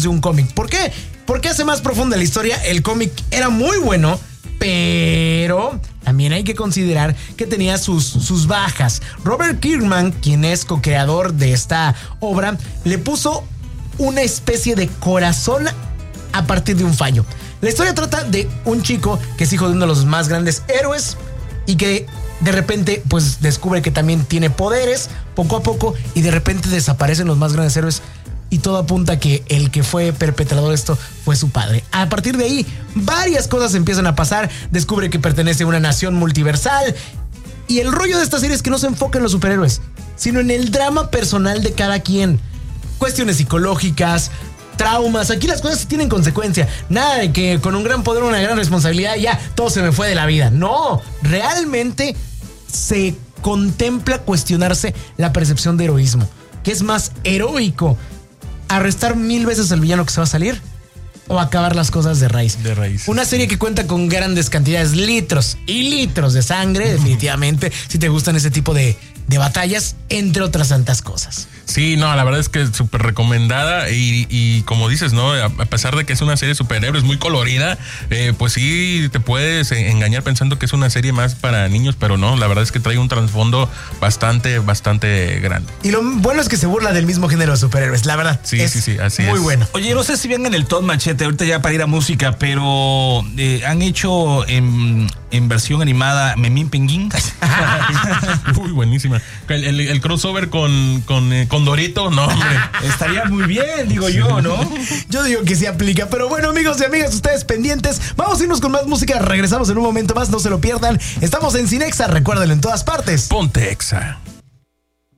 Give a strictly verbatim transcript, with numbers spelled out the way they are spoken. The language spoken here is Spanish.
de un cómic. ¿Por qué? Porque hace más profunda la historia. El cómic era muy bueno, pero también hay que considerar que tenía sus, sus bajas. Robert Kirkman, quien es co-creador de esta obra, le puso una especie de corazón a partir de un fallo. La historia trata de un chico que es hijo de uno de los más grandes héroes y que de repente pues descubre que también tiene poderes poco a poco y de repente desaparecen los más grandes héroes y todo apunta a que el que fue perpetrador de esto fue su padre. A partir de ahí varias cosas empiezan a pasar, descubre que pertenece a una nación multiversal y el rollo de esta serie es que no se enfoca en los superhéroes, sino en el drama personal de cada quien. Cuestiones psicológicas, traumas, aquí las cosas tienen consecuencia. Nada de que con un gran poder, una gran responsabilidad, ya todo se me fue de la vida. No, realmente se contempla cuestionarse la percepción de heroísmo. ¿Qué es más heroico? ¿Arrestar mil veces al villano que se va a salir? ¿O acabar las cosas de raíz? De raíz. Una serie que cuenta con grandes cantidades, litros y litros de sangre, definitivamente, si te gustan ese tipo de, de batallas, entre otras tantas cosas. Sí, no, la verdad es que es súper recomendada y, y como dices, ¿no? A pesar de que es una serie de superhéroes muy colorida, eh, pues sí te puedes engañar pensando que es una serie más para niños, pero no, la verdad es que trae un trasfondo bastante, bastante grande. Y lo bueno es que se burla del mismo género de superhéroes, la verdad. Sí, es sí, sí, así muy es. bueno. Oye, no sé si vengan el Todd Machete ahorita ya para ir a música, pero eh, han hecho en, en versión animada Memín Pinguín. Uy, buenísima. El, el, el crossover con, con, eh, con Dorito, no, hombre. Estaría muy bien, digo yo, ¿no? Yo digo que sí aplica, pero bueno, amigos y amigas, ustedes pendientes, vamos a irnos con más música, regresamos en un momento más, no se lo pierdan. Estamos en Cinexa, recuérdenlo en todas partes. Ponte Exa.